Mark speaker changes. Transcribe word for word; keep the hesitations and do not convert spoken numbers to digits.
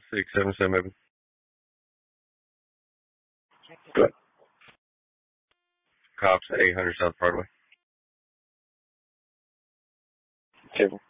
Speaker 1: six seven seven, maybe.
Speaker 2: Good.
Speaker 1: Cops at eight hundred South Broadway.
Speaker 2: Table.